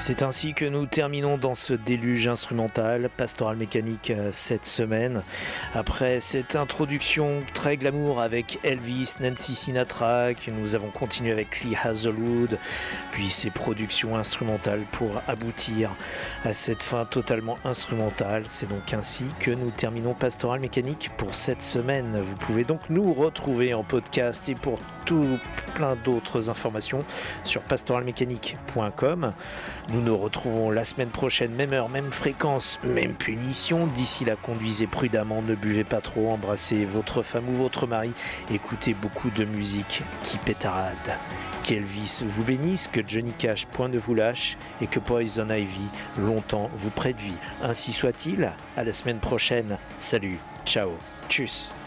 C'est ainsi que nous terminons dans ce déluge instrumental, Pastoral Mécanique cette semaine. Après cette introduction très glamour avec Elvis, Nancy Sinatra, que nous avons continué avec Lee Hazelwood, puis ces productions instrumentales pour aboutir à cette fin totalement instrumentale. C'est donc ainsi que nous terminons Pastoral Mécanique pour cette semaine. Vous pouvez donc nous retrouver en podcast et pour tout plein d'autres informations sur pastoralmécanique.com. Nous nous retrouvons la semaine prochaine, même heure, même fréquence, même punition. D'ici là, conduisez prudemment, ne buvez pas trop, embrassez votre femme ou votre mari, écoutez beaucoup de musique qui pétarade. Qu'Elvis vous bénisse, que Johnny Cash point ne vous lâche et que Poison Ivy longtemps vous prête vie. Ainsi soit-il, à la semaine prochaine. Salut, ciao, tchuss.